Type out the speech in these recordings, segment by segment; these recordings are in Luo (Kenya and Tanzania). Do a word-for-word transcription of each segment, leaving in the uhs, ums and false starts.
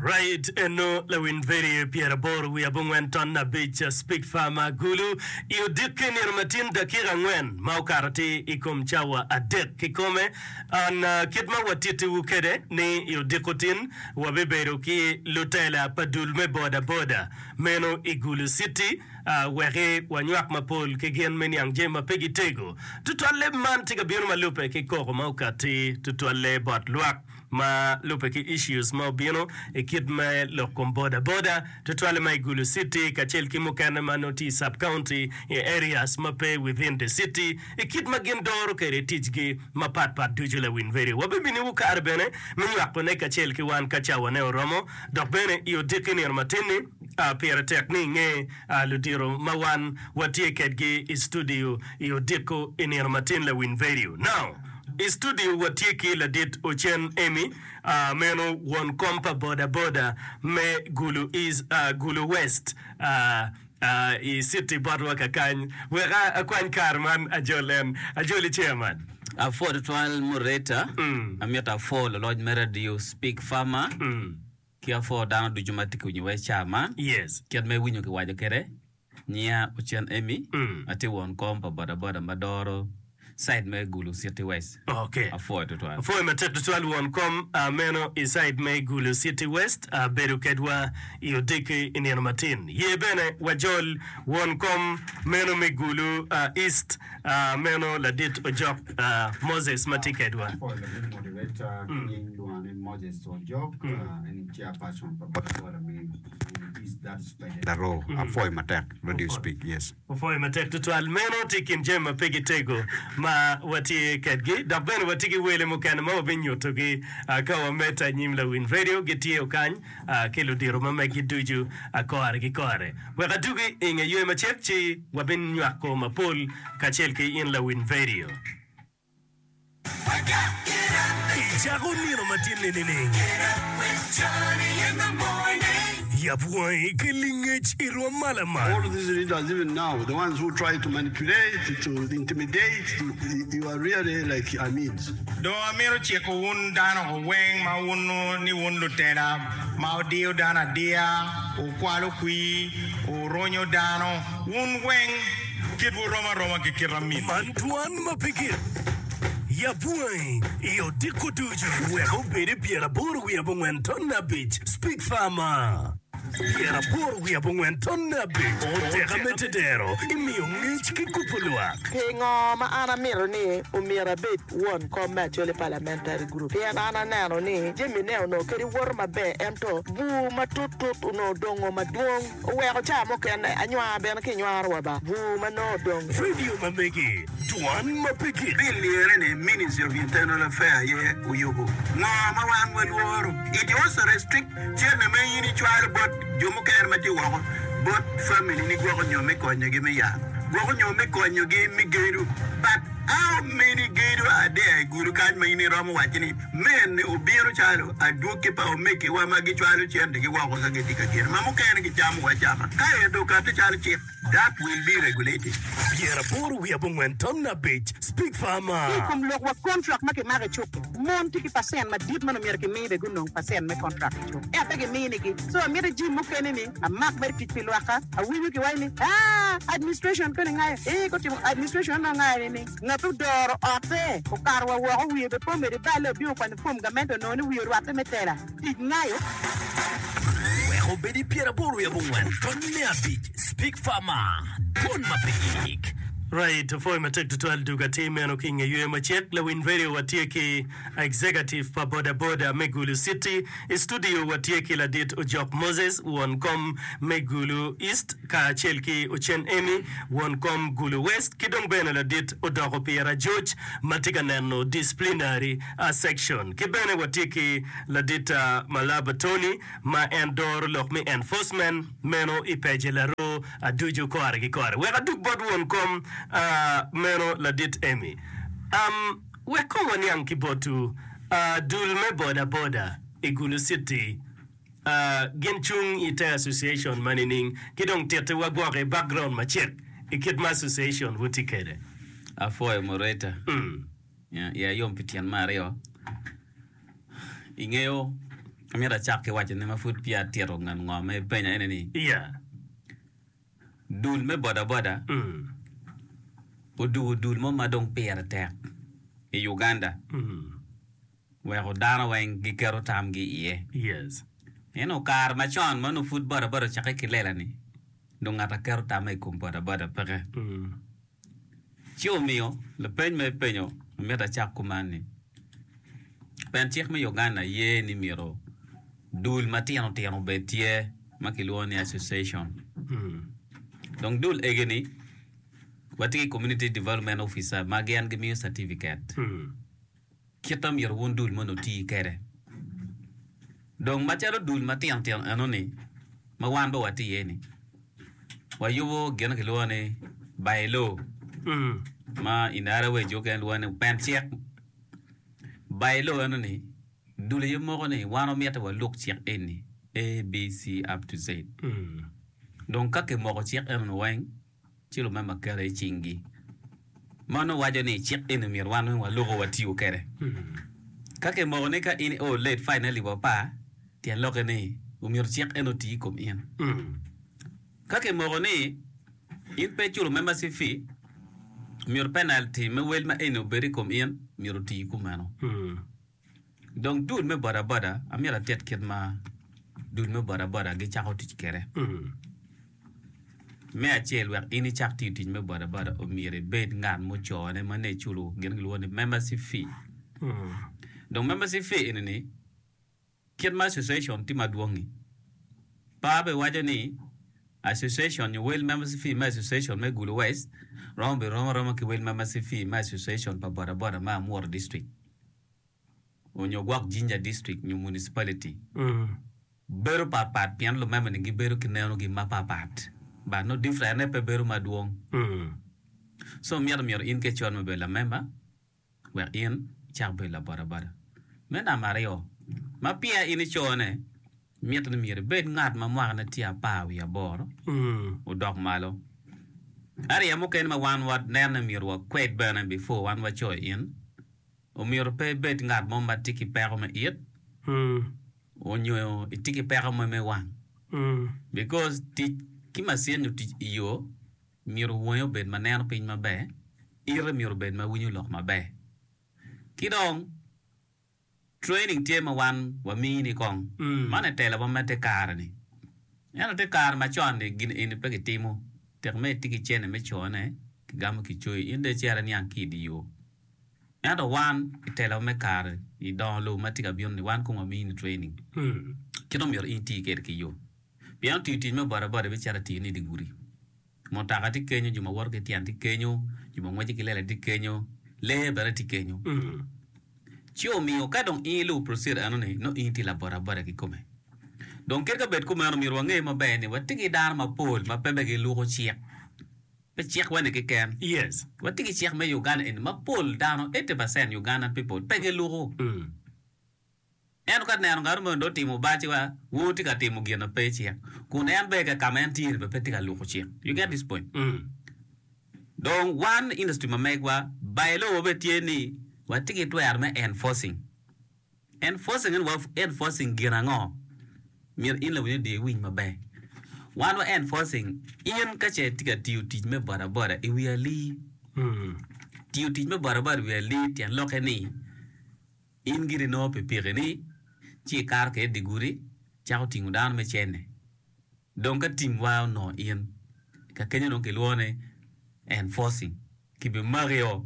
Right, eno la win very Pierre Bor we abungwen ton na beach speak farmer gulu io dikke ni matin dakika ngwen mau karati ikom chawa adek kikome an uh, kitma watiti ukede ni io dikotin wabebero ki lutela padul me boda boda meno igulu city uh, were wanyak mapol kegen meni angjema pegitego tutwale man tiga bionu malupe kikoko mau kati tutwale bot luak ma lupe ki issues ma bino e kid ma lo komboda boda tutwale ma igulu city kachel kimukana ma noti sub county e areas ma pay within the city e kid ma gendoro kere tijgi ma pat pat dujula win very wabibini uka arbene min yakone kachel ki wan kachawa ne romo dok bene iyo dikini matini a pera tekni nge a ludiro mawan watie kedgi studio iyo diko ini matin la win very now studio watiki la dit ochen emi uh, meno won kompa boda boda me gulu is uh, gulu west uh, uh, i city barwa kakany wera akwan karman ajolen ajoli chairman a for twal mureta mm. amiata for lodge meradio speak farmer mm. kia for dana du jumatiki unyiwe chairman yes kia me winyo ki wajo kere nia ochen emi mm. ati won kompa boda boda madoro side me gulu city west okay afo to to afo mateto twal won kom uh, meno inside me gulu city west uh, beru kedwa iodike in matin ye bene wajol won kom meno me gulu uh, east uh, meno ladit ojok uh, Moses Matikedwa for the moderator king duan in Moses ojok and chairperson for the is that spread the row afo matek when you speak yes afo mateto twal meno tikin jema pegitego ma wati kedgi dabben wati ki wele mukana ma binyo to gi akawa meta nyimla win radio getie okany kelo diro ma megi duju akore gi kore weka dugi inge yue ma chepchi wabin nywako mapol kachel ki in la win radio Ijago nino matini nini Get up with Johnny in the morning Yabuai kilingage irwa malama. All of these leaders, even now, the ones who try to manipulate, to intimidate, you, you are really like Amid. Do amiro cheko un dano weng ma unu ni un lutera ma dio dana dia o kwalo kui o ronyo dano un weng kibu roma roma kikiramid. Mantuan mapigit. Yabuai, iyo diko duju. Weho bere Pierre Bor we abungwen tonna beach. Speak farmer. Pierre Bor we abungwen tonna beach. O tega metedero. Imiyo ngich kikupulwa. Kengo ma ana miro ni umira bit one combat yole parliamentary group. Pia ana nano ni jemi neo no keri wor ma be ento bu matutut uno dongo maduong. Weko chamo kene anywa bena kinywa arwaba. Bu mano dong. Radio mamegi. Tuan mapiki. Billy Ministry of Internal Affairs ye uyugo. No ma wan wel woro. It also restrict chene me yini chwal but jomo ker ma ti wo. But family ni gwo nyome konyo gi me ya. Gwo nyome konyo gi mi geru. But how many geru are there guru kan ma yini romo wachini men obiero chalo aduke pa o meke wa ma gi chwalo chende gi wo ko ga ti ka ker. Ma mo ker gi chamo wa chama. Ka e do ka ti chalo chi. That will be regulated. Pierre Bor we abungwen tonna beach. Speak farmer. Ikum lok wa contract ma ke mare chuk. Mon tiki pasen ma dit man mer ke me be gunong pasen me contract chuk. E apege me ni ki. So mere ji mu kene ni a mak ber ki pilwaka a wiwi ki wani. Ah administration ko ngai. E ko ti administration na ngai ni. Ngatu doro ote. Ko karwa wo wi be po mere bale bi o kwa ni pom gamento no ni wi ro ate metera. Ti ngayo. Obedi Pierre Bor we abungwen tonna beach. Speak farmer. Bon mapik. Right, for my take to twelve duga team and king U M check la win video watieki executive pa boda boda Megulu City studio watieki la dit ojok Moses won kom Megulu East ka chelki ochen emi won kom Gulu West kidong bena la dit odoko Pierre George matika nano disciplinary uh, section kibene watieki la dit uh, Malaba Tony ma endor lokmi enforcement meno ipeje la ro aduju uh, kware ki kware weka duk bod won kom Uh, meno ladit emi. Um, we come on yang kibotu uh, dulme boda boda Igulu City uh, genchung ite association manining kidong tete wagware background machek ikidma association wutikede afo e moreta mm. ya ya yom pitian mario ingeo amira chak ke wache ne mafut pia tiero ngan ngo me penya ene ni Yeah. dul me boda boda Mm. odu dul mo madong pera tek e Uganda Mm. we ho dana wen gi kero tam gi ie Yes. eno kar machon manu fut boda boda chake kilela ni dong ata kero tam e kum boda boda pere Mm. chio mio le pen me penyo amira chak kumani pen chik me Uganda ye ni miro dul matiano tiano betie makiluoni association Mm. donc dul egeni watiki community development officer magian gimi certificate Mm. kitam yer won dul mono ti kere donc macharo dul matian tian anoni ma wan bo wati yeni wayubo gena kiluoni bailo Mm. ma inara we joken luoni pen check bailo anoni dul yemo ne wano miata wa look check eni A B C up to Z. Mm. Donc kake moko check en wang chilo mama kare chingi. Mano wajo ni check en mirwano wa logo wati u kere. Mm. Kake moko ne ka in oh late finally wa pa ti logo ni umir check en oti kom in. Mm. Kake moko ni in pe chulo mama si fi mir penalty me wel ma eno beri kom in mir ti kumano. Mm. Donc dul me bada bada amira tet ket ma dul me bada bada ge chako ti kere. Mm. Me a chel wer ini chak ti ti me bada bada o mire bed ngan mo chone mane chulo gen glo ne membership fee. Mm. Donc membership fee ini ni ket ma association ti madwongi. Pa be wajo ni association you will membership fee ma association me gulo west rombe roma roma ki will membership fee ma association pa bada bada ma Muor district. Onyo gwak Jinja district new municipality. Mm. Beru pat pat pian lo member ni beru kineno gi ma pat pat. Ba no different ne pe beru madwong. Mm. So mier mier in ke chon be la member. Wer in chak be la bara bara. Mena Mario. Ma pia in chone. Miet ni mier be ngat ma mwa na tia pa wi aboro. Mm. O dog malo. Ari ya muken ma wan wat nen mier wa kwet burn before wan wa choy in. O mier pe bet ngat mo ma tiki pero me it. Mm. O nyo itiki pero me me wan. Mm. Because ti kima sien you ti iyo mier wo bet ma nen pin ma be. Ire mier bet ma winyo lok ma be. Kidong training tie ma wan wa mi ni kong. Mm. Mane tela wa mate kar ni. Yana te kar ma chonde gin in pe timo. Tek me tiki chene me chone ki gam ki chui inde chera ni anki di yo. Yana wan tela me kar I don lo matika bion ni wan kuma mi ni training. Mm. Kidong yor inti ker ki yo. Bian ti ti me bara bara be chara ti ni di guri. Montaka ti kenyo juma worke ti anti kenyo juma mwaji kilela ti kenyo le bara ti kenyo. Mm. Chio mio kadong ilu procedure anone no inti la bara bara ki kome. Don kerka bet kuma ano mirwa nge ma bene watiki dar ma pol ma pebe ki luko chiek. Pe chiek wane ki ken. Yes. Watiki chiek me Uganda in ma pol dano eighty percent Ugandan people pege luko. Mm. En kat neno ngaru mo ndo timu bachi wa wuti ka timu gina pe chiek. Kuna en bega kama en tiri be peti ka luko chiek. You get this point? Mm. Don one industry ma megwa bailo obe tieni watiki tu arme enforcing. Enforcing en waf enforcing gina ngo. Mir in la wini de wing ma bay. One wa enforcing in kache tika tiu tij me bara bara e we ali Mm. tiu tij me bara bara we ali tian loke ni in giri no pe pire ni chi kar ke diguri chao tingu dan me chene. Donc ka tim wa no in ka kenya no ke luone enforcing kibe mario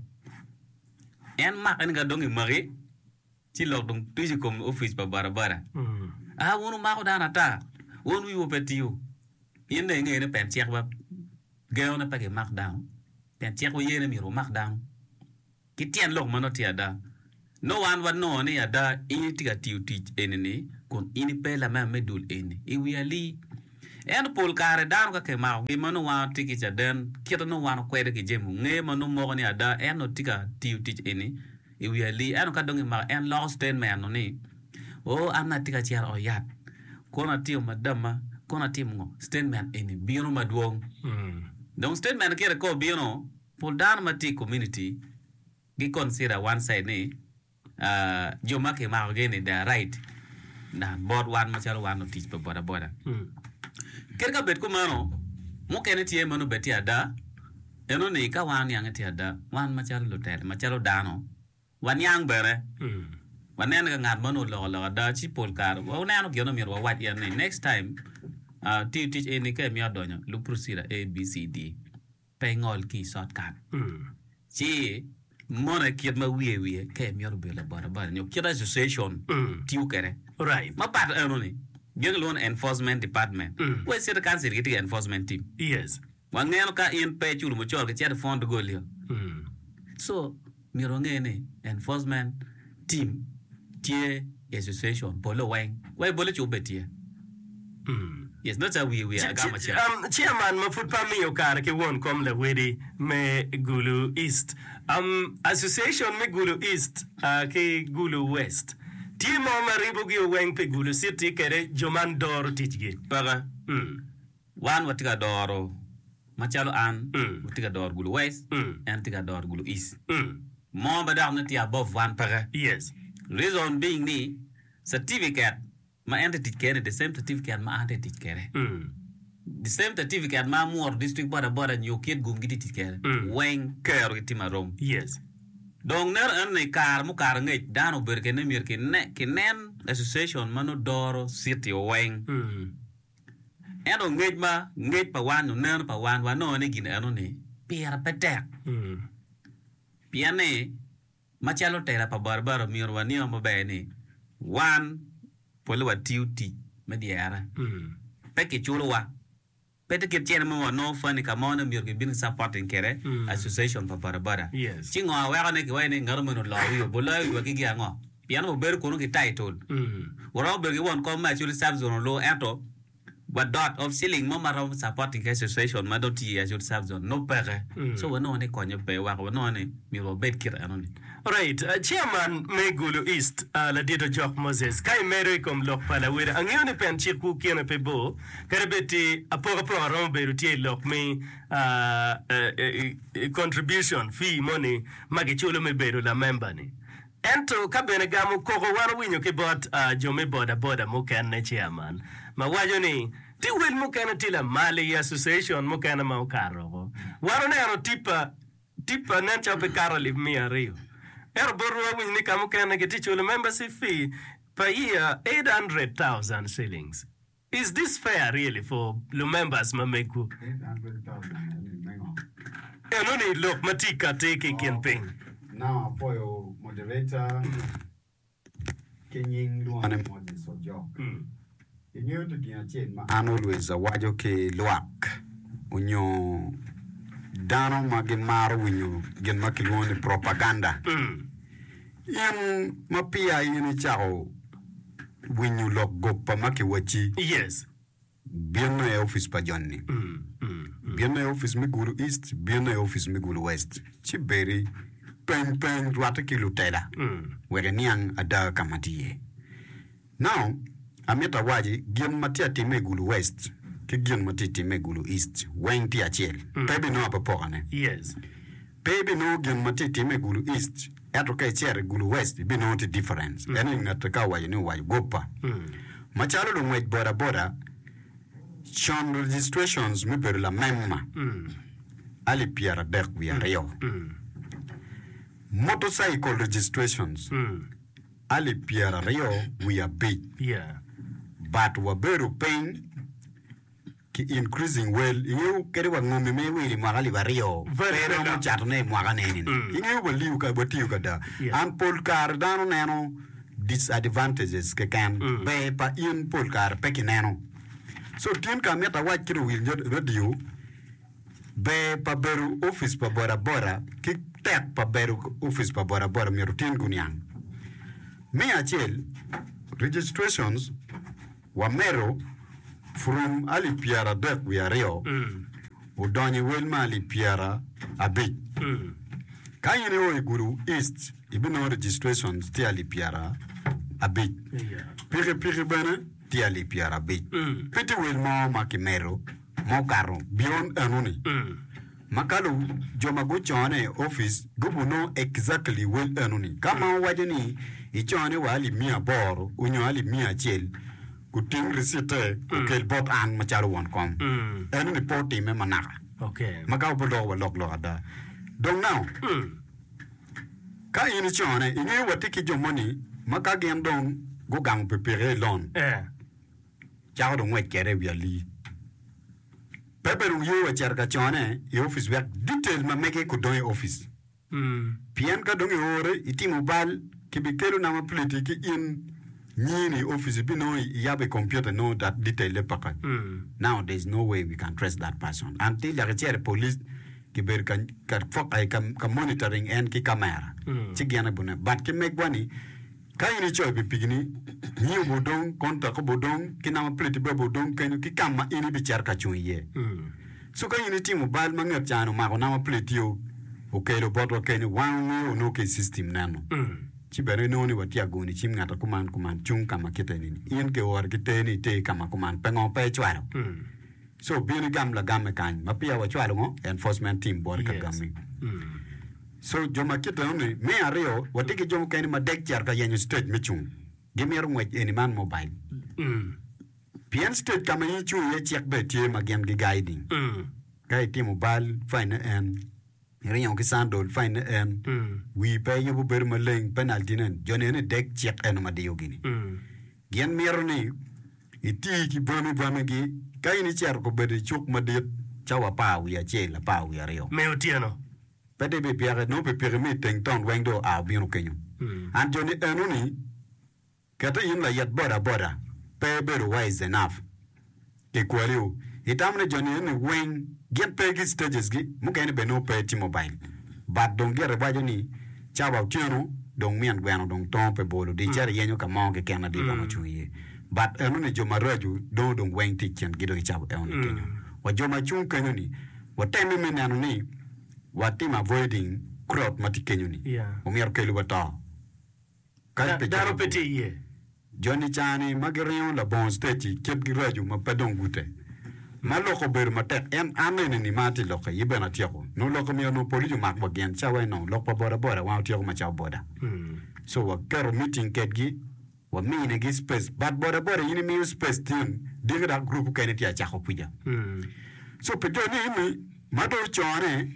en ma en ga dongi mari chi lok dong tuji kom office pa bara bara. Mm. Ah, wonu ma ko dana ta. Wonu wi wo petiu. Yende nge ne pen check ba. Geo na pake mark down. Pen check wo yene mi ro mark down. Ki tien lok mano ti ada. No one wa no ni ada ini tiga tiu teach enene kon ini pe la ma medul ene. E wi ali. En pol kare dan ka ke ma gi mano wa tiki cha den. Kito no wa no kwede ki jemu. Nge mano mo ni ada en no tiga tiu teach ene. E wi ali en ka dongi ma en lost ten man no ni. Oh, I'm not tika chiar o yat. Kona tio madama, kona tio ngo. Statement ini bino madwong. Mm. Don't statement kere ko bino. Pull down mati community. Gi consider one side ni. Uh, Jomake margeni they are right. dan board wan ma chalo wan no tich pa boda boda Mm. ker ka bet ko mano mo kene tie mano beti ada eno ni ka wan yang ti ada wan ma chalo lo tel ma chalo dano wan yang bere Mm. wan nen ga ngat mano lo lo da chi pol kar wa neno gyono mi ro wat yan ni next time uh ti ti eni ke mi adonyo lu procedure a b c d pengol ki shortcut Mm. chi mona kiet ma wie wie ke mi ro bela bara bara nyo kiet association Mm. tiu kere Right. ma pat eno ni geng loan enforcement department Mm. we sit kan sit get enforcement team Yes. wa ngeno ka in pe chulu mo chol ke chat fond golio Mm. so mi ro ngene enforcement team tie association bolo wang we bolo chu betie Mm. yes not a we we aga ma cha Um, chairman mafut pa mi okar ke won kom le wedi me Gulu East. Um, association me Gulu East uh, ke Gulu West. Ti mo maribo gi weng pe Gulu City kere joman dor tijgi. para Mm. wan watiga doro machalo an Mm. watiga dor gulu west Mm. and tiga dor gulu east Mm. mo badar na ti above one para Yes. reason being ni certificate ma entity kere the same certificate ma entity kere Mm. the same certificate ma more district border border new kid gum gidi tikere Mm. wen kero gitima rom Yes. donc ner an ne kar mu kar ngai dano berke ne mir ke ne ke nen association mano doro city wen Mm. eno ngai ma ngai pa wan no ner pa wan wan no ne gin eno ne pier petek Mm. piane machalo tera pa barbaro mir wani mo bene wan polo wa tiuti mediara Mm. peke chulo wa pete ke tiene mo no fani kamona mir ke bin supporting kere Mm. association pa barbara Yes. chingo wa ne ke wa ne ngaro mo lo yo bolo yo ke gi ngo piano mo ber ko no ke title Mm. woro ber ke won ko ma chuli sab zone lo ento what dot of ceiling mo maro supporting ke association ma do ti ya chuli sab zone no pere Mm. so wono ne konyo pe wa wono ne mi ro bet kira anoni. Right, uh, chairman me Gulu East uh, la dito Jock Moses kai mere kom lok pala wira angyo ne pen chir ku kiene pe bo karebeti apora pro ron beru tie lok me uh, uh, uh, contribution fee money magi chulo me beru la member ni ento kabene gamu koko wano winyo ke bot uh, jo me boda boda mo ken ne chairman ma wajo ni ti wel mo ken tila mali association mo ken ma ukaro wano ne ano tipa tipa nencha pe karo live me ario er borwa win ni kamu kana get chulo membership fee per year eight hundred thousand shillings. Is this fair really for the members mameku? eight hundred thousand. And only look matika take campaign. Now, for your moderator, Kenying Luan Moses or Jock. You knew to be a chain, and always a wajoke luak. Unyo dano magimaro winyo gen makilwoni propaganda. Mm. Yan mapia yini chao winyo lok gopa makiwachi. Yes. Bien na office pa Johnny. Mm. Mm. Bien na office Miguru East, bien na office Miguru West. Chiberi pen pen rata kilutela. Mm. Were niang ada kamatiye. Now, ameta waji gen matia time Gulu West. Ki gen matia time Gulu East. Weng ti achel. Mm. Pebi no apapokane. Yes. Pebi no gen matia time Gulu East. Ato kai chere Gulu West. Bi no ti difference. Mm. Eni ngataka waji ni waji gopa. Mm. Machalo lo mwaj boda boda. Sean registrations mi per la memma. Mm. Ali piara dek we are yo. Mm. Motorcycle registrations. Mm. Ali piara rio we are big. Yeah. But waberu pain ki increasing well. You kere wa ngome me we magali bario. Very Pero well. mo chat ne mwagane ni. Mm. You will liu ka boti ka da. Yeah. An pol kar dano neno disadvantages ke kan Mm. be pa in pol kar peki neno. So tin ka meta wa kiro wil radio be pa beru office pa bora bora ki tek pa beru office pa bora bora mi rutin gunyang. Me achel registrations wa mero from ali piara dek we are yo Mm. udonyi welma ali piara abit. Mm. Kayene o iguru east ibino registrations ti ali piara abit. Yeah. Pire pire bana ti ali piara abit. Mm. Piti welma makimero mo karo beyond anoni. Mm. Makalu joma go chone office go know exactly well enuni. Kama wajeni ichone wali mia boro unyo ali mia chel kuting receipt kukel bot an macharo won kom. Enuni poti me manaka. Okay. Makaw bodo wa lok lok da. Don't now. Ka ini chone ini watiki jomoni maka gen don go gang prepare loan. Eh. Chao don wet kere wiali. Pepe rung yo charka chone e office work detail ma meke ko don office. Mm. Pian ka don ore iti mobile ki bikelu na ma plate ki in nyini office bi no yabe computer no that detail le paka. Mm. Now there's no way we can trace that person until the police ki ber kan ka fok ay kam ka monitoring and ki camera. Mm. Ci gena buna but ki mek wani ka ini choy bi pigni ni bodon konta ko bodon ki na ma plate be bodon kan ki kama ini bi charka chunye. Mm. So ka ini ti mobile ma ngap chano ma ko na ma plate yo okay lo bot okay ni wan no no ke system nano. Mm. Ci bere no ni wati agoni chim ngata kuman kuman chung kama kiteni ien ke war kiteni te kama kuman pengo pe chwaro. Mm. So bini gam la gam kan mapia wa chwalo ngo enforcement team bor ka Yes. gami. Mm. So joma kiteni me ario watiki jom keni ma dek char ka yenyu stage me chung. Gimier ngwech eni man mobile. Mm. Pien stage kama yi chung ye chek be tie ma gen gi guiding. Mm. Kai ti mobile fine en Rion ki sandol fine en Mm. we pay you ber maleng penalty nen jone ne dek chek en ma dio gini. Mm. Gen mirni iti ki bonu bamegi kai ni cher ko bede chuk ma dit chawa pa wi a chela pa wi rio. Me otieno. Pede be piare no be pyramid teng ton wengdo a binu kenyu. Mm. And jone enuni kata yin la yat bora bora pe beru wise enough. Ke kwaliu itamne jone ne weng get pegi stages gi mukene be no pe ti mobile. But don't get a ni chawa tiano dong mian gwano dong ton pe bolo di cher yenyo ka monge kena di ba chuye. But enuni joma raju do dong weng ti chen gido chawa enuni kenyu. Wa joma chung kenyu ni wa temi men enuni wa team avoiding crowd mati kenyu ni. Yeah. Umiar kelu wata. Da- Daro peti ye. Johnny Chani magirion la bon stage ket giraju ma padon gute. Ma loko ber matek em amene ni mati loko yibena tiako. No loko mi no poliju mak bagen chawa no loko bora bora wa tiako ma chawa boda. Mm. So wa kero meeting ket gi wa mi ne gi space but bora bora yini mi space tin diga da group kene tia chako puja. Mm. So pe joni mi mado chone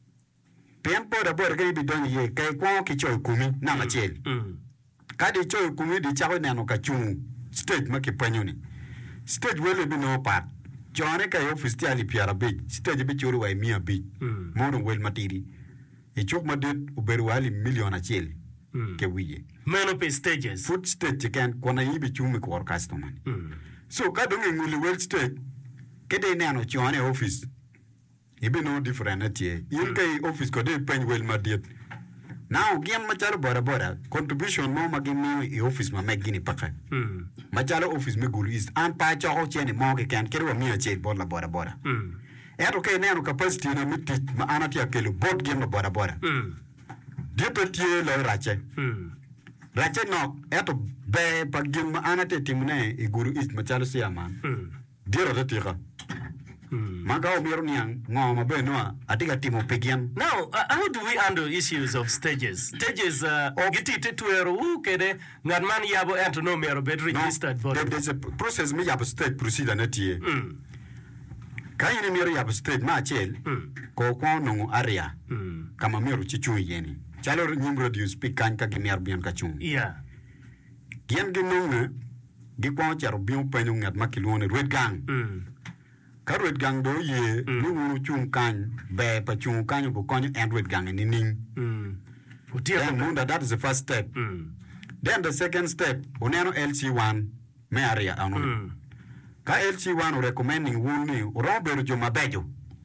pen bora bora ga bi don ye kai kwa ki choy kumi na ma chel. Mm. Kadi choy kumi di chawa nano ka chung stage ma ki panyoni. Stage wele bi no part. Chone ka office ti ali piara big stage bi churu wa mia big. Mm. Mono wel matiri. E chok ma dit uberu wali million a chel Mm. ke wiye. Men up in stages. Food stage kan kona yibi chumi ko customer. Mm. So kadonge nguli well stage kede nano chone office. Ibi no different atie. Yin kai office ko de pen wel madit. Now gian machalo bora bora contribution mo magimi e office ma megini paka. Mm. Machalo office me gulu is an pa cho chene mo ke kan kero mi a che bora bora bora. Mm. Eto ke nano capacity na miti ma anati akelu bot game no bora bora. Mm. Deputy le rache. Mm. Rache no eto be pa game ma anati timne e guru is machalo siama. Mm. Diro de tira. Mm. Manga o miro niang ngoma be no atika timo pegian. Now, uh, how do we handle issues of stages? Stages, uh, giti tetuero u kede ngarman yabo ento no mero bed registered for there, it. there's a process me yab state procedure na tie. Mm. Kayini miro yab state ma chel Mm. ko ko no area Mm. kama miro chichu yeni. Chalo nyimro di speak kan ka gimiar bian ka chung. Yeah. Gien gi nonga gi ko charo bion penyo ngat makilone red gang. Mm. Ka red gang do ye ni wuru chung kan be pa chung kan bu kon and red gang ni ning. Mm. Then Utia. munda that is the first step. Mm. Then the second step uneno L C one me area anu. Mm. Ka L C one recommending wuni roberu jo mabejo.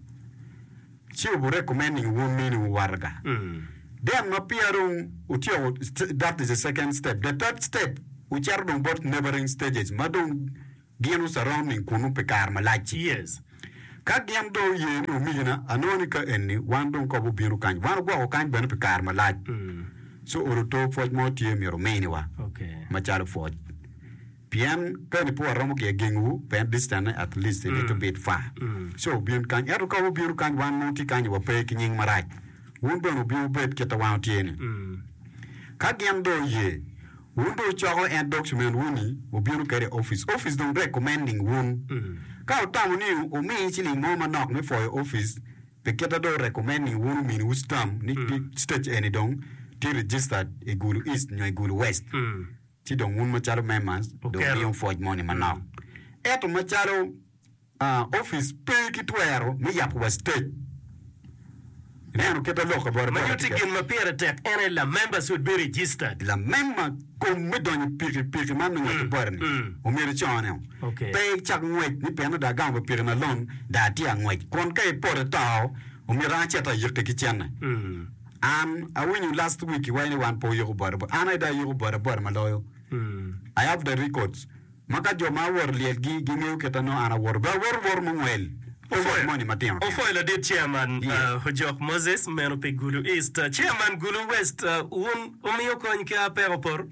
Si u recommending wuni ni warga. Mm. Then mapiarung utio that is the second step. The third step which are dong both neighboring stages madong gienu surrounding kunu pekar malachi. Yes. Ka gien do ye ni umigina anonika enni wandong ko bu biru kan. Wan go kan ben pekar malachi. Mm. So uruto foj mo tie mi romeni wa. Okay. Machalo foj. pian kan po romo ke gengu pen distance at least a little bit far so bien kan ero ko bien kan wan mo ti kan wa pe king marai won do bi bet ke ta wan tiene ka gem do ye won do choko en document woni o bien kare office office don't recommending won ka ta mo ni o mi chili mo ma nok me for office pe ke ta do recommending won mi wisdom ni stage any dong ti registered e guru east no e guru west ti don un macharo members do yon forge money manao eto macharo uh, office pe ki twero mi yap was state neno keto loko bor ma yuti gin ma pere tek ene la members would be registered la memma ko mi don piri piri ma mi bor ni o mi ri chone okay pe chak ngwet ni pe na da gam piri na lon da ti ngwet kon kai por tao o mi ra cheta yirte ki chenne mm am I win you last week when one po yo bor bor ana da yo bor bor ma loyo mm I have the records maka jo ma wor liel gi gi meu ketano ana wor ba wor wor mo wel o for money matino o for la de chairman Hojok Moses meno pe Gulu East chairman Gulu West un o mio kon ke apero por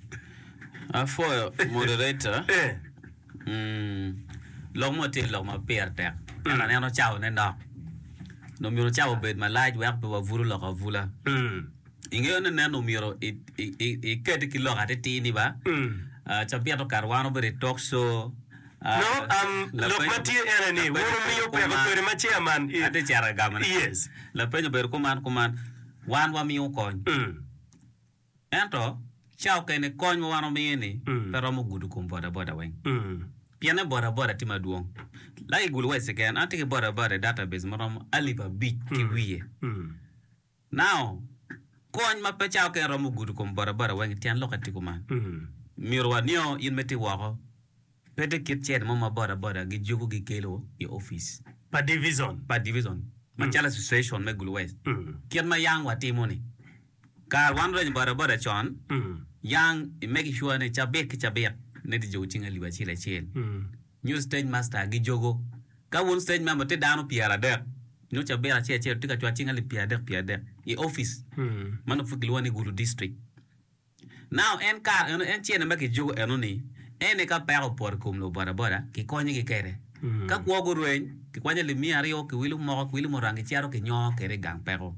a for moderator eh mm lo mo te lo ma per te ana ne no chao ne no no miro chao bed ma laaj wax ba vuru lo ka vula mm inge ne ne no miro e e e kete ki lo ga te tini ba mm ah champion karwano bere talk show no um lo mati ene ni woro mi yo pe ko ma chairman ade chara gamana yes la penyo ber kuman kuman wan wa mi yo kon mm ento chao kene kon mo wano mi ni pero mo gudu kum boda boda wen mm piane boda boda tima duong la igulu wese ken anti boda boda database mo aliba big ki wiye mm now kon ma pe chao ken romo gudu kum boda boda wen tian lokati kuman mm mirwa nio in meti wako pete kit chen mo ma boda boda gi jogo gi kelo i office pa division pa division ma chala association me gulu west kien ma yang wa timoni ka wan ro boda boda chon yang make sure ne chabe ki chabe ne di jogo chinga liba chile chel new stage master gi jogo ka won stage member te dano piara de no chabe ra che che tika chwa chinga li piara de piara de i office man fukil wani gulu district now en car en en chene make jogo enoni ene ka pero por kum no bara bara ki konye ki kere ka kwa gurwen ki kwanye le mi ario ki wilu mo ki wilu mo rangi chiaro ki nyo kere gang pero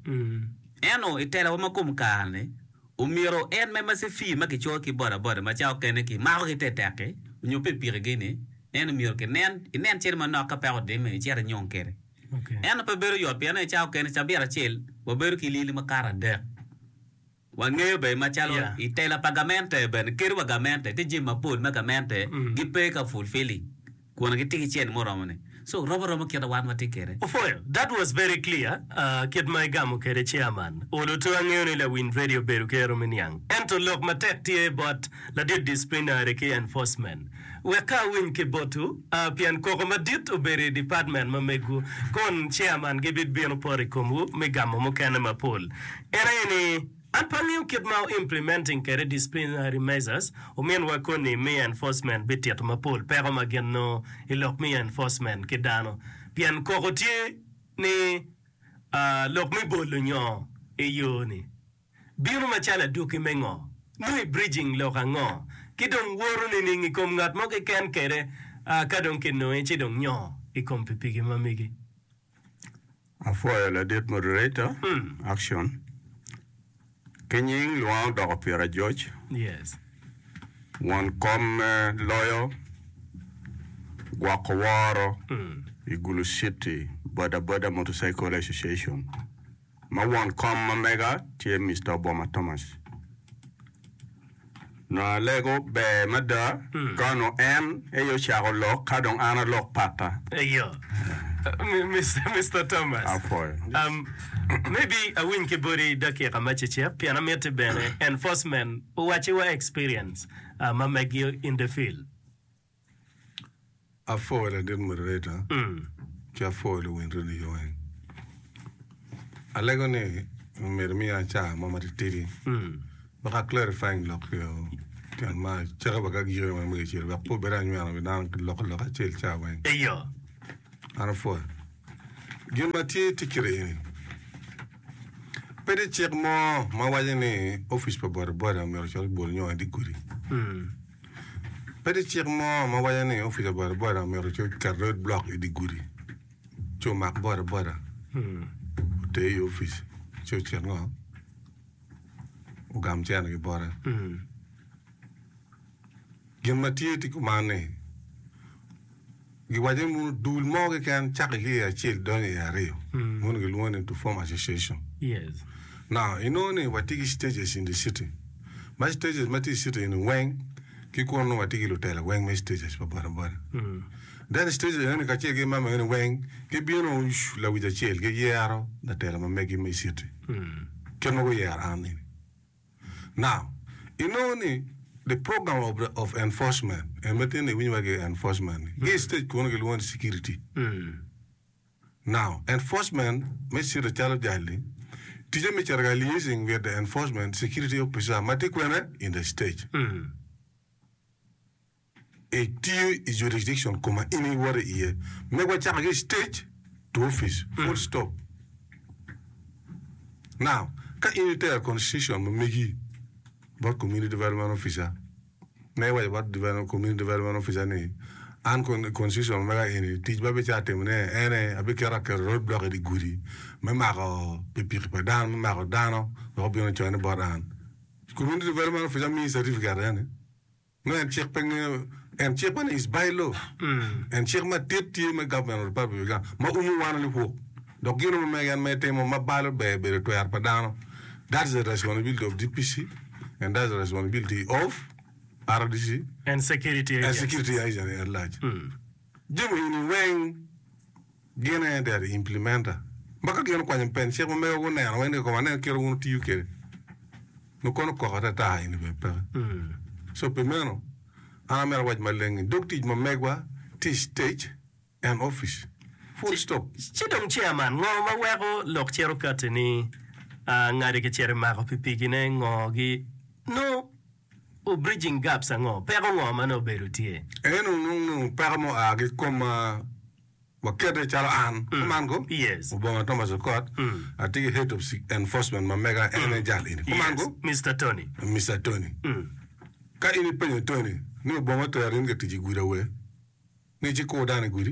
eno itela wa kum kane umiro en me mase fi ma ki cho ki bara bara ma chao kene ki ma ki teteke nyo pe pire gene en miro ke nen nen chene ma no ka pero de me chiaro nyo kere okay en pe bero yo pe en chao kene chabira chel bo bero ki lili ma kara de wange be machalo yeah. Itela pagamente ben kiru pagamente ti jima pul megamente mm. Gipe ka fulfilling kuona gitiki chen moromone so robo robo kida wan matikere ofoyo that was very clear uh kid my gamu kere chairman olo to angene la win radio beru kero miniang ento lok matektie but la did disciplinary ke enforcement we ka win ke botu uh pian ko madit obere department mamegu kon chairman gebit bieno pore komu megamo mo kana mapol era ni Anpangiu kid mau implementing kere disciplinary measures, umien wakoni me enforcement bitiat mapul, pero mageno ilok me enforcement kidano. Pian kokotie ni uh, lok me bolu nyo e yoni. Biunu machala duki mengo, nui bridging loka ngo. Kidong woro ni ningi kum ngat mo ke ken kere uh, kadong kino e chidong nyo ikom pipigi mamigi. Afoya la det moderator mm. Action. Kenying luang dog pira George. Yes. One come uh, lawyer. Guacawaro. Mm. Igulu City. Bada Bada Motorcycle Association. Ma one come mega. Tia Mister Obama Thomas. Na lego be mada. Mm. Kano en. Eyo charo lok. Kadong ana lok pata. Eyo. Uh, Mister Mister Thomas. Um, maybe a win kiburi daki kamachiche piana mete bene enforcement wachi wa experience uh, mamegi in the field. A foil and then moderator. Mm. Kia foil win really yoing. A legone made me a cha mama tiri. Mm. Baka clarifying lock yo. Can my cherabaga giro when we hear. But put better than you and down lock lock a chill cha wing. Eyo. And a foil. Gin mati tikiri. Pede check mo ma wajene office pa bora bora mi rachel bol nyo andi guri. Hmm. Pede chick mo ma waya ni office bora bora me ro ka road block di guri. Cho mak bora bora. Hmm. Te office. Cho chick ngo. U gam chen ki bora. Hmm. Gin matie ti kumane. Gi waje mun dul mo ke kan chak ki ya chil don ya rio. Mun gi luon to form association. Yes. Now, you know ni watiki stages in the city. My stages mati city in Wang. Ki ko no watiki hotel Wang my stages pa bara bara. Mm. Then stages ni ka chege mama in Wang. Ki bi no la wija chel ki yaro na tela ma megi my city. Mm. Ke no go yar ani. Now, you know ni the program of, of enforcement and mati ni winwa ge enforcement. Ki stage ko no ge luon security. Mm. Now, enforcement me sire chalo jali. Tije me charga liaising with the enforcement security officer matikwena in the stage. Mm. A T U jurisdiction kuma ini wara iye. Megwa charga stage to office. Full mm. stop. Now, ka unitary constitution me megi about community development officer. Na wa about development community development officer ni. An constitution mega ini teach babe chate mne ene abikera ke road block di guri me mako pipi pa dan me mako dano ro bi no chone bodan community development officer mi certificate ene no en check peng en check pan is by law en check ma teti me government republic ga ma umu wana li ho donc gino me gan me temo ma balo be be to yar pa dano. That's the responsibility of D P C and that's the responsibility of R D C and security and agents. security agents at large. Jim in when gene der implementer. Baka gene kwa pen che me go na when ko na kero un tiu ke. No kono ko ta ta in be per. So primero ana mer waj maleng dokti ma megwa T stage and office. Full stop. Chidom chairman ngo ma wego lok chero katini ngari ke chere ma ko pipigine ngogi no o bridging gaps ngo pero ngo mano berutie eno no permo agi koma wakede chalo an mango yes ubonga Thomas Okot ati head of enforcement ma mega ene jali ni mango Mister Tony Mister Tony ka ini penyo Tony ni ubonga to yarin ke tiji gura we ni ji ko dane guri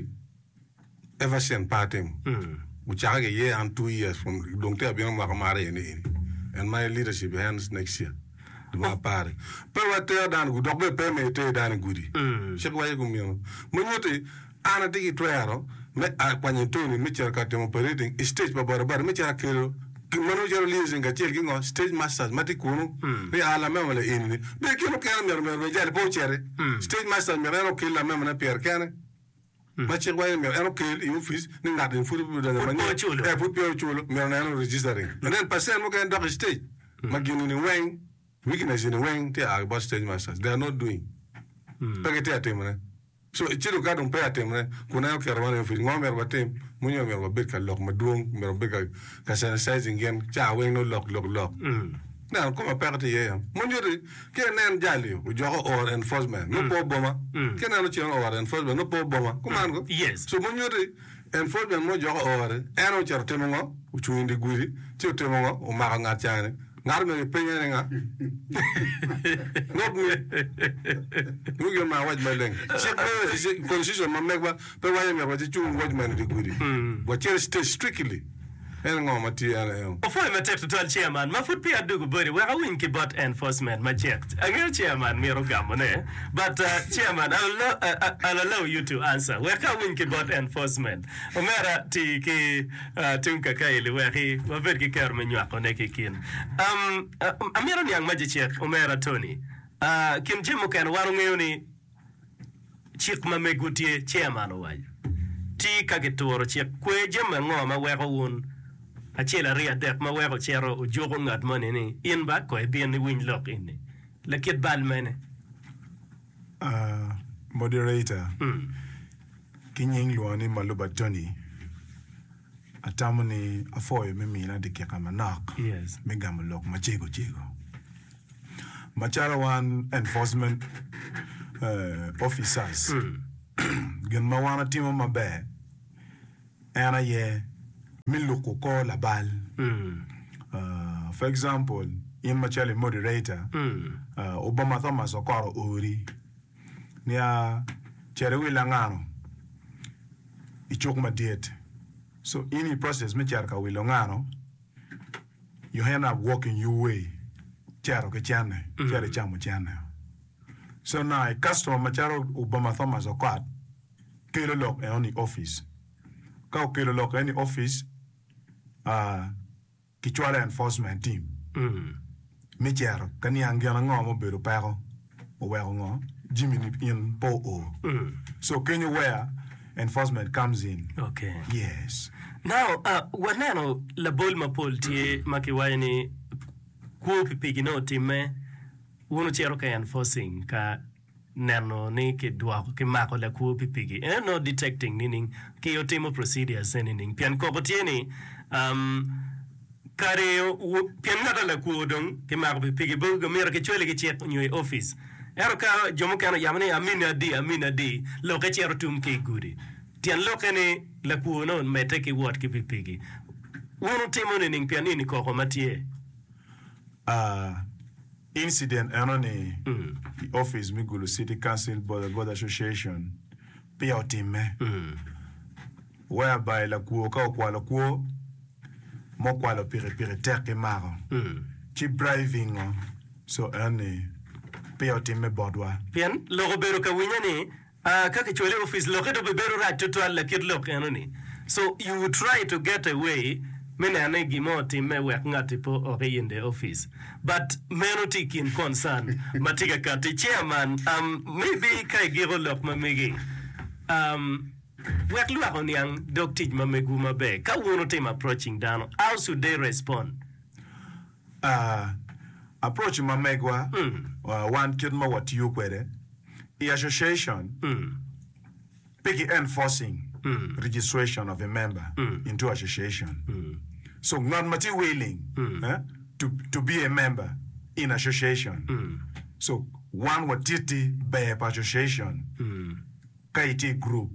ever seen patem uchaga ye and two years from donc te abion ma kamare ni and my leadership hands next year duma pare pe wate dan gu dokbe pe me te dan gudi che ko yego mi mo nyote ana tigi troyaro me a kwanye toni mi cher ka temo operating stage ba bara bara mi cher kero mano jero leasing ga cher gingo stage masters mati kuno be ala me wala ini be kino kan mer mer be jale po chere stage masters me reno killa me na per kane ma cher wa me eno kill in office ni ngaden fu bu da ma ni e fu pio chulo me na no registering and then pasen mo kan dog stage ma ginu ni weng weakness in the wing they are about stage masters they are not doing pagete atemne so ichiru ka dum pe atemne kuna yo kerwana fi ngomer batem munyo mer ba beka lok madung mer beka ka sanitizing gen cha wing no lok lok lok na ko ma pagete ye munyo ri ke nen jali u jogo or enforcement no po boma ke na no chion or enforcement no po boma kumango yes so munyo ri enforcement mo jogo or eno chartemongo u chuindi guri chutemongo o ma nga chane ngar me penye nga not me you get my watch my leng check me constitution ma megba pe wa me ba chu watch man de gudi but here stay strictly en ngo mati ana before me take to tell chairman ma foot pia dugu body we win ki bot enforcement ma checked again chairman me ro gamone but uh, chairman I'll allow, uh, I'll allow you to answer we ka win ki bot enforcement omera ti ki uh, tunka kaili we ki wa ver ki kar me nywa ko ne ki kin um uh, amira ni ang ma check omera Tony uh, kim jimo kan waru ngeyoni chik ma megutie chairman wa ti ka getoro check kwe jema ngoma we ko won achela ria dek ma wego chero o jogo ngat mane ni in ba ko e bien ni win lock in le kit bal mane uh moderator mm. Kinying luani maluba Tony atamuni afoye mimi na dike kama nak yes megam lock machego chego machara one enforcement uh, officers mm. Gen mawana timo mabe ana ye miluko ko la bal mm. uh, for example in machale moderator mm. uh, Obama Thomas Okoro ori nia chere wila ngano ichok madiet. So in the process me chere ka wilo ngano you end up walking your way chere ke chane chere chamo chane. So now a customer macharo Obama Thomas okat kilo lock on the office. Ka kilo lock any office uh kichwala enforcement team. Mm. Me chere kani angana ngo mo beru pero o we ngo Jimmy in po o. Mm. So can you where enforcement comes in? Okay. Yes. Now, uh, wanano la bol mapol tie makiwani kuo pipigi no time uno chero ka enforcing ka nano ni ke dwa ke mako la kuo pipigi e no detecting meaning ke yo timo procedures anything pian ko tieni um kare pian ngata la kuo dong ke mako pipigi bo go mera ke chwele ke chek nyo office ero ka jomo kana yamane amina di amina di lo ke chero tum ke gudi tian lo kene la kuo no mete ke wot ke pipigi uno timo ni pian ni ko ko matie Uh incident anoni mm. the office Migulu City Council Board Board Association pia otime mm. whereby la kuo ka kwa la kuo mo kwa la pire pire terke maro mm. chi driving o. So ani pia otime bodwa pian logo bero ka winyani uh, kaka chwele office logo do bero ra to la kid look anoni so you would try to get away mene ane gimo time wek ngati po oke in the office but menoti kin concern matiga kati chairman um maybe kai giro lok mamegi um wek luak oniang dok tij mamegu mabe ka wono team approaching down how should they respond uh approach mamegwa mm. uh, one kid ma what you kwere the association mm. piki enforcing Mm. registration of a member Mm. into association. Mm. So not mati willing Mm. eh, to to be a member in association. Mm. So one watiti by association, Mm. kaiti group.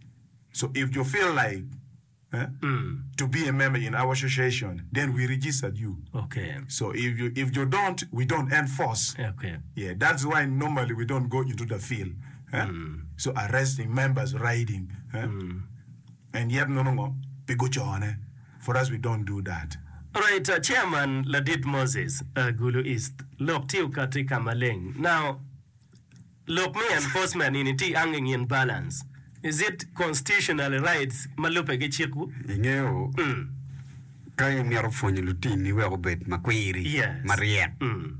So if you feel like eh, Mm. to be a member in our association, then we registered you. Okay. So if you if you don't, we don't enforce. Okay. Yeah, that's why normally we don't go into the field. Eh? Mm. So arresting members, riding. Eh? Mm. And yet no no no pigochone. For us we don't do that. All right, uh, Chairman Ladit Moses, uh, Gulu East, look tiu katika maleng. Now, look me enforcement in iti anging in balance. Is it constitutional rights malupe gichiku? Ingeo Mm. kaya miaro fonyo lutini we obet makwiri Yes. maria. Mm.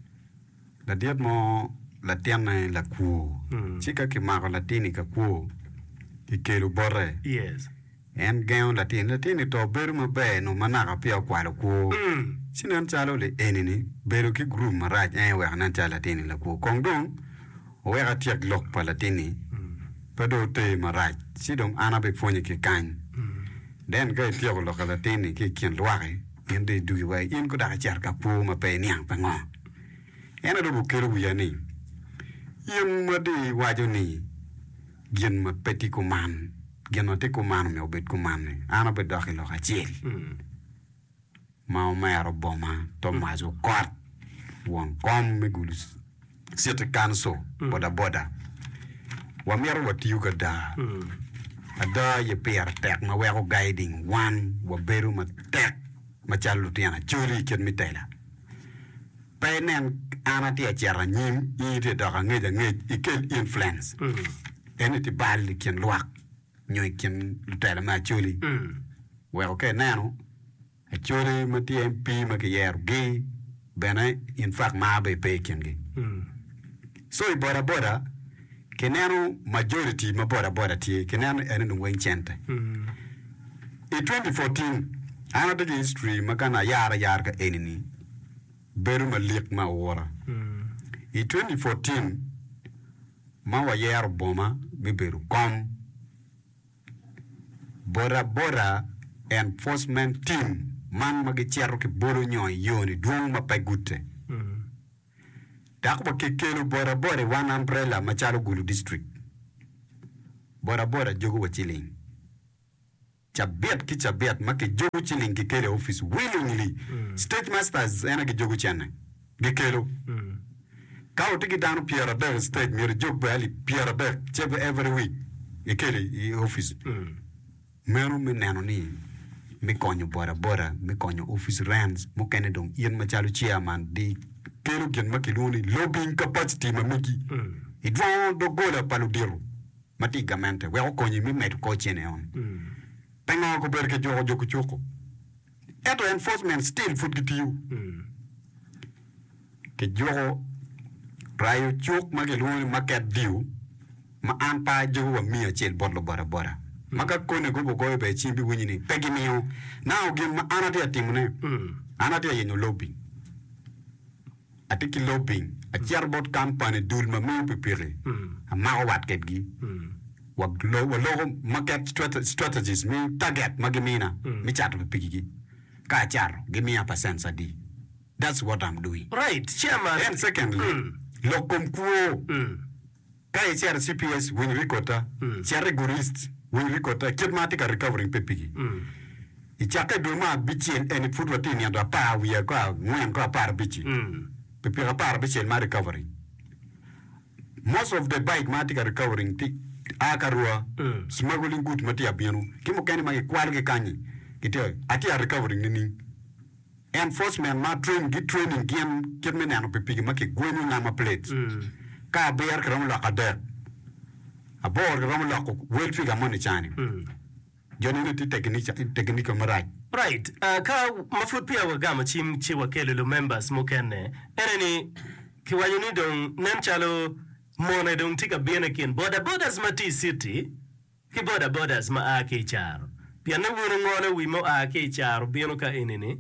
La diet mo la tiana la kuo. Mm. Chika ki mako latini ka kuo. Ikelu bore. Yes. En geo latini latini to beru mabe no manaka pia kwa la kuo. Mm. Sinan chalo le enini beru ki group maraj en we nan chala latini la kuo. Kongdong we ga tiak lok pa latini. Pado te maraj. Sidong ana be fonyo ki kan. Den ga tiak lok latini ki kien luare. Ende dugi wai in ko da char ka kuo mabe niang pango. Ena do bukero wiyani. Yang madi wajoni gen ma peti kuman gen ma te kuman me obet kuman ana be dakhi lo khachil Mm. ma o mero boma tomazo kort won kom me gulus siete kanso boda boda wa mero watiu kada Mm. ada ye per tek ma we guiding one wa beru ma tek ma chalu tiana churi ken mitela penen ana ti achara nyim ite daga ngeja ngej ikel influence Mm. ene ti bal ken luak nyoy ken lutela ma chuli Mm. we okay nano a chuli ma ti M P ma ke yer gi bene in fact ma be pe ken gi Mm. so i bora bora kenano majority ma bora bora ti kenano ene no wen chente Mm. in twenty fourteen ana de history makana yara yar ka enini beru ma lik ma wora Mm. in twenty fourteen ma wa yer boma be beru kom bora bora enforcement team man ma ge chero ke boro nyoy yoni duong ma pagute Mm. dak ba ke kelo bora bora one umbrella ma chalo gulu district bora bora jogo wa chiling chabiat ki chabiat ma ke jogo chiling ke kele office willingly Mm. state masters ena ke jogo chana ge kelo Mm. Kao tiki dano piara der state mir jog bali piara der chebe every week. Ikele i office. Meru me nano ni me konyo bora bora me konyo office rents mo kene dong yen machalu chairman di kero gen makiluni lobbying capacity mamiki. Idwon do gola paludiro. Mati gamente we okonyi mi met ko chene on. Pengo ko berke jogo joku choko. Eto enforcement still foot get you. Ke jogo rayo chok mageluni market deal ma ampa jogo mi achel botlo bora bora. Maka kone go go be chimbi winyini pegi miyo now give ma anati atimune. Anati yenyo lobbying. Atiki lobbying a charbot company dul ma mi pipire. A ma wat ketgi. Wag lo lo market strategies mi target magimina mi chat pipigi. Ka char give me a percent sadi. That's what I'm doing. Right, chairman. And secondly, mm. lokum kuo. Mm. Kaya chair C P S win ricota, mm. chair rigorist win ricota, kidmatic recovering pepigi. Mm. Ichaka duma bichi and food routine and a par we are going to a par bichi. Prepare a par bichi my recovery. Most of the bike matic recovering ti akarua, mm. smuggling good matia piano, Kimokani my quality canny. It atia recovering nini. Enforcement ma train get training game get me nano pipigi make gwenu na ma plate. Ka bear kram la kader. A board ram la ko well figure money chani. Johnny ti technique technique marai. Right. Uh, ka mafut pia wagama chim chiwa kelelo members mokene. Eneni kiwanyu dong nanchalo mona dong tika biene kin border borders mati city. Ki border borders ma ake charo. Pia na wuna ngone wimo ake charo bieno ka eneni.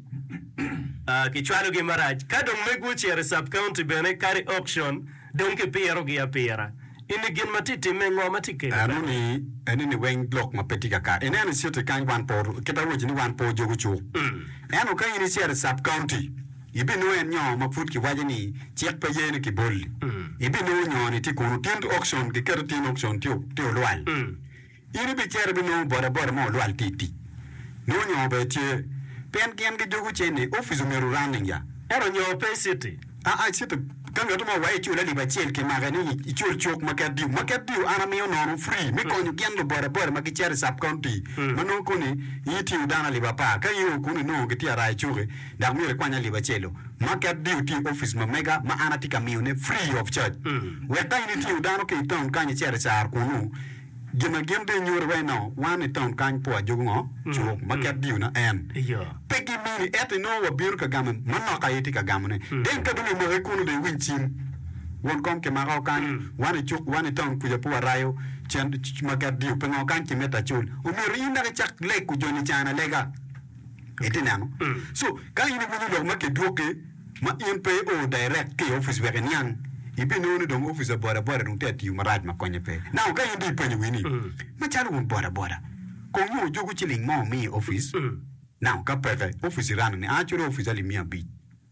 Uh, kichwalo gi maraj ka dong megu chere sub county bene kari auction dong ke piero gi apira ini gin matiti mengo matike anuni anini weng block ma petika ka ene ani siete kan wan por kita woji ni wan por jogu chu eno kan ini chere sub county ibi no en nyo ma fut ki waje ni chek pa yene ki bol ibi no nyo ni ti kono tind auction ki kero tin auction tio tio lwal ini bi chere bi no bora bora mo lwal titi no nyo be tie pen gen ge jogu chene office meru running ya ero nyo pe city ah ah city kan gato ma wai chula liba chel ke magani ichur chok makadi makadi ana mi no free mi ko gen lo bora bora ma ki chere sub county mano ko ni yiti udana liba pa ka yo ko ni no ke ti ara chure da mi re kwanya liba chelo makadi ti office ma mega ma ana tika mi ne free of charge we ka ni ti udana ke town kan chere sar ko no gina gende nyore we now one town kan po jogungo chok makadi na en yo peki mini ete no wa biur ka gamen manno ka yiti ka gamne den ka dumi mo rekunu de winchin won kom ke maro kan one chok one town ku po rayo chen makadi pe ngo kan ki meta chul o mi rinda ka chak le ku joni chana lega ete nano so kan yini bunu lo make doke ma in pay o direct ke office we nyang ibi no ni dong office bora bora dong tati maraj ma konye pe now kan yindi pe ni wini ma chalu un bora bora ko mu jogu chiling mo mi office now ka pe office ran ni actually office ali mi abi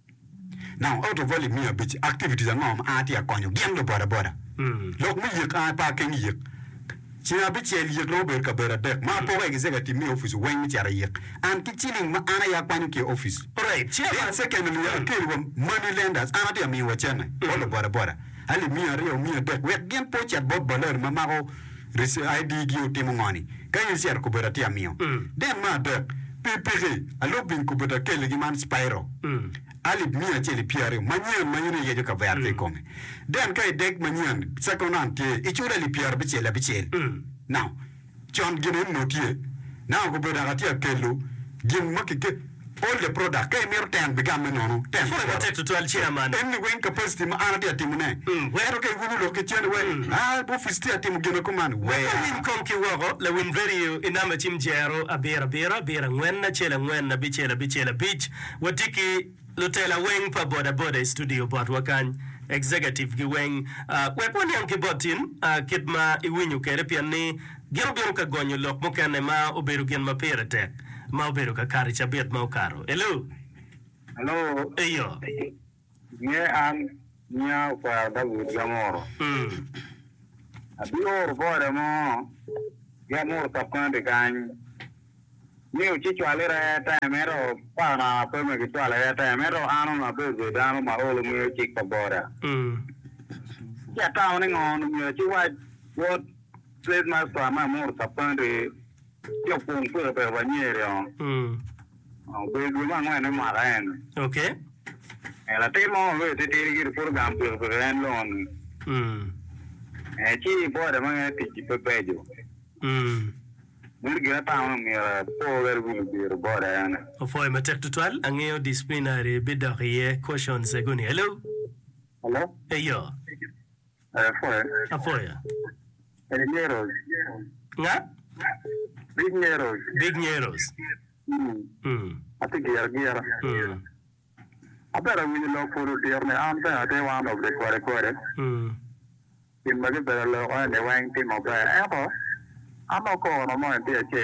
now out of all mi abi activities are mom ati akonyo gendo bora bora lok mi yek a pa ken yek chi abi chel yek lo ber ka bera de ma po executive mi office wen mi chara yek an ki chiling ma ana ya kwanyo ke office right chairman secondly akiri wa money lenders anati mi wa chena bora bora bora ali mi ari o mi de we gen po chat bob baler ma ma ko resi I D gi o timo ngani kan yin ser ko bera ti amio den ma de pepere alo bin ko bera kele gi man spyro ali mi a chele piare manyan manyan ye ka verde come den kai dek manyan second ante e chura li piare bi chele bi chele now John ginen notie now ko bera ati akelo gin makike all the product kai mer ten bigam no ten for the tech to chairman en wen capacity ma ana dia timune where ke gulu lo ke chene we ah bo fisti atim gino ko man we in kom ki wogo le win video inama tim jero abera bera bera ngwenna chela ngwenna bi chela bi chela beach watiki lutela weng pa boda boda studio bot wakan executive gi weng we poni anke botin kidma iwinyu kere piani gero gero ka gonyo lok mo kane ma oberu gen ma pere tek ma oberu ka kari chabet ma ukaro hello hello eyo ye an nya kwa da gu gamoro mm abior bore mo ya mo ta kan de kan ni o chi chwale ra ta mero pa na pe me ki chwale ra ta mero anu na be de dano ma o mi chi ka bora mm ya ta ne ngon mi chi wa wo trade master ma mo ta pande yo pun pe pe wa ni re on mm o be du ma ngwa ne ma ra en okay e la te mo ve te te ri por gam pe pe en lon mm e chi bo da ma ti chi pe pe jo mm Mur gira ta mi po ver bu bi ro bo da en o foi ma tek total angeo disciplinary bidarie caution seguni hello hello eyo eh foi afoya el nero nga big nero big neros mm mm ati gira gira mm abera mi lo foro dir ne am ba te wa no de kware kware mm in ma ke bera lo wa ne wa en ti mo ba e ko amo ko no mo en ti che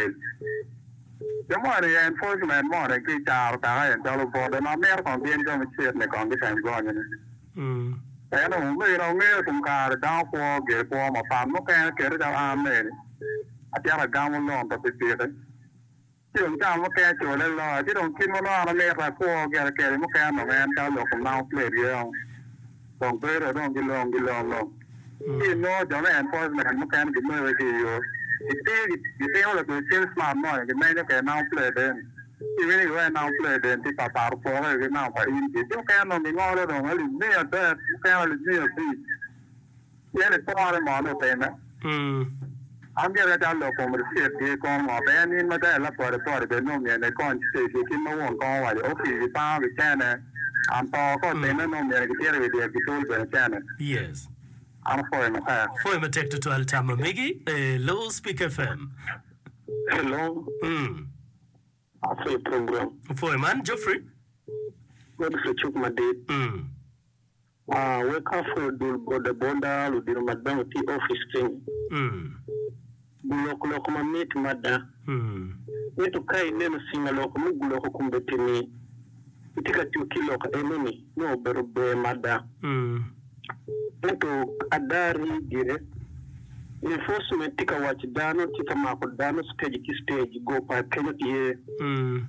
de mo re enforcement mo re ki ta ta en ta lo bo de na mer kon bien jo mi che ne kon ke san go ne mm e no me no me kum ka da ko ge ko ma pa mo ke ke da am ne a ti ara ga mo no ta ti ti Chứ không sao nó kê chỗ lên lo, chứ đồng khi nó nó mẹ ra cô kìa kìa nó kê nó em cao được cũng nào play đi không. Còn tới rồi nó đi lòng đi lòng lòng. Thì nó cho nó enforcement nó kê nó cũng mơ thì thì thế thì thế là tôi chơi smart nói cái này nó kê nào play đến. Thì cái này nào play đến thì bà bà phố cái nào phải in thì nó kê nó bị ngon rồi nó liền mẹ đó kê nó liền mẹ thì. Thế là to rồi mà nó tên á. Anche la giallo come ricerche con ma bene in modella fuori fuori del nome ne con se che che non vuoi con vai o che pa vicene un po' con te non mi che dire vedere che tu per vicene yes I'm for my car foi ma tek total tama migi eh, low speak F M hello mm I say program foi man Geoffrey what is it my date mm ah we come for the bonda lu dir madam ti office thing mm bulok lok ma mit mada mm nitu kai neno singa lok mugulo ko kumbetini itika tukilo ka eneni no berbe mada mm nitu adari dire enforcement tika watch dano tika mako dano stage ki stage go pa kenya tie mm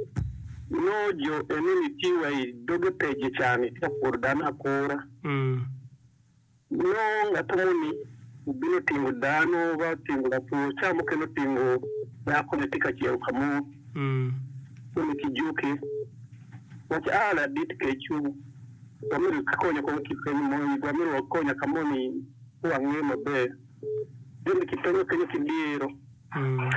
no jo eneni tiwa i dogo page chani tika por dana kora mm no ngatumuni bino tingo dano va tingo la po chamo ke no tingo ya konetika chiel kamo mm ni kijuki wacha ala dit ke chu wamiru kakonya kwa kipenyo mo wamiru wakonya kamo ni wange mabe dini kipenyo kenye kidiro mm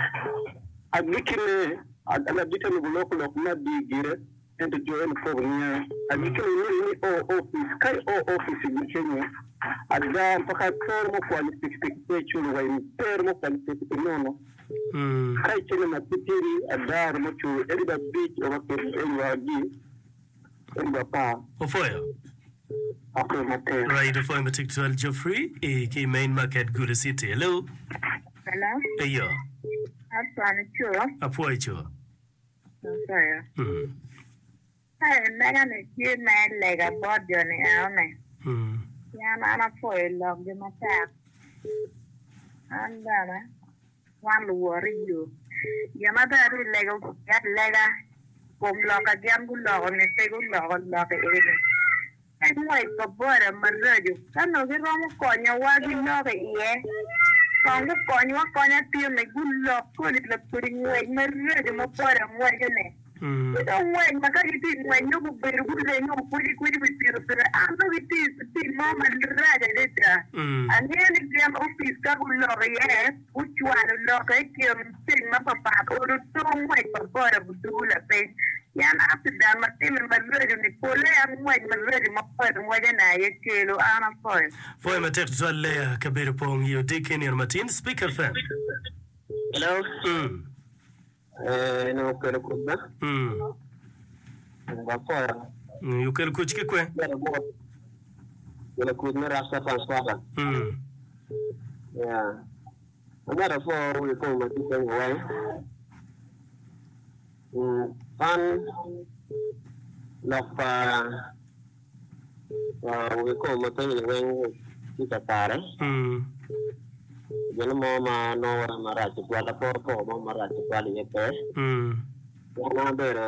agikine ala bita ni buloko lok na digire ente jo en fognya agikine ni ni o office kai o office ni Kenya ada mpaka termo kwa ni tiktik chulu wa ni termo kwa ni tiktik nono mm kai chene na pitiri ada mo chu elida beach o ke elwa gi elwa pa o foi after mate right o foi ma tek total Geoffrey e ke main market good city hello hello eyo apa ni chuo apo echo sorry mm hey mega ne chi me lega bodio ni ame mm ya na na foi log de mata andana wan luori yo ya mata ri lega ya lega kom loka jam gu lo ne te gu lo lo ke e ai moi ko bora marrajo kano gi romo konya wa gi lo ke e kongo konya wa konya pio ne gu lo ko ni la puri ngwe marrajo mo bora mo ne mm don't wait makakiti when you go beru le no puri kuri bitiro pero ando biti ti mama raja letra and then exam office ka gulo ye uchwalo lo ka ki tin ma papa o to wait for bora budula pe yan after that ma tim ma ready ni pole am wait ma ready ma pa mo na ye kelo ana foi foi ma tek total le kabir pong yo dikin ir matin speak F M hello mm eh no pero kuba mm va fora yo quero que que que Ela kuba rasa transfer mm yeah agora for we come to say why mm fan la pa uh we come to say when kita pare mm Yo mo ma no mara ci wala por ko mo mara ci wala yepe mm na bere